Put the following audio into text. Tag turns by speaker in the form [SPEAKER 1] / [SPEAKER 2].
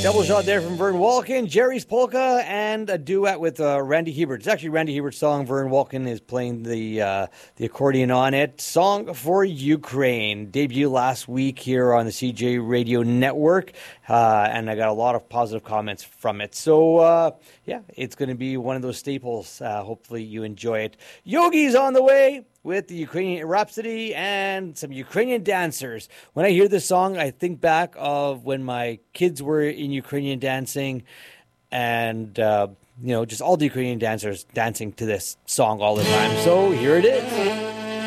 [SPEAKER 1] Double shot there from Vern Walken, Jerry's Polka, and a duet with Randy Hebert. It's actually Randy Hebert's song. Vern Walken is playing the accordion on it. Song for Ukraine. Debuted last week here on the CJ Radio Network, and I got a lot of positive comments from it. So, yeah, it's going to be one of those staples. Hopefully you enjoy it. Yogi's on the way with the Ukrainian Rhapsody and some Ukrainian dancers. When I hear this song, I think back of when my kids were in Ukrainian dancing and, just all the Ukrainian dancers dancing to this song all the time. So here it is.